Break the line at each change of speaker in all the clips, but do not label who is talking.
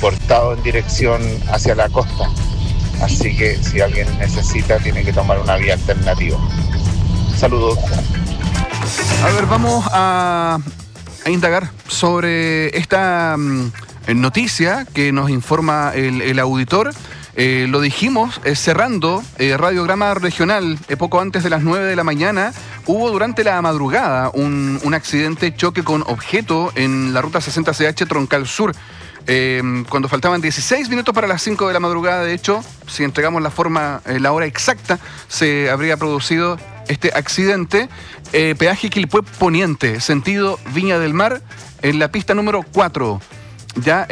transportado en dirección hacia la costa. Así que si alguien necesita, tiene que tomar una vía alternativa. Saludos.
A ver, vamos a indagar sobre esta noticia que nos informa el auditor. Lo dijimos cerrando Radiograma Regional poco antes de las 9 de la mañana. Hubo durante la madrugada un accidente, choque con objeto en la ruta 60CH Troncal Sur. Cuando faltaban 16 minutos para las 5 de la madrugada, de hecho, si entregamos la hora exacta, se habría producido este accidente. Peaje Quilpué Poniente, sentido Viña del Mar, en la pista número 4. Ya,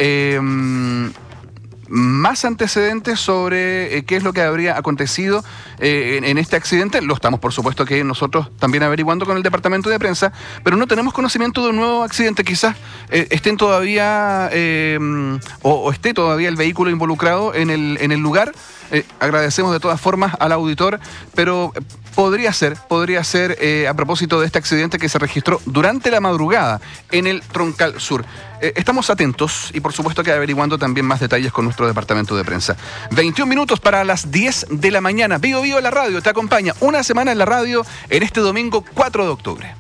más antecedentes sobre qué es lo que habría acontecido en este accidente. Lo estamos, por supuesto, que nosotros también averiguando con el departamento de prensa, pero no tenemos conocimiento de un nuevo accidente. Quizás estén todavía o esté todavía el vehículo involucrado en el lugar. Agradecemos de todas formas al auditor, pero podría ser a propósito de este accidente que se registró durante la madrugada en el Troncal Sur. Estamos atentos y por supuesto que averiguando también más detalles con nuestro departamento de prensa. 21 minutos para las 10 de la mañana. Vivo Vivo la radio te acompaña una semana en la radio en este domingo 4 de octubre.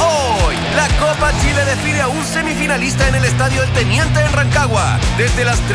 La Copa Chile define a un semifinalista en el Estadio El Teniente en Rancagua. Desde las 3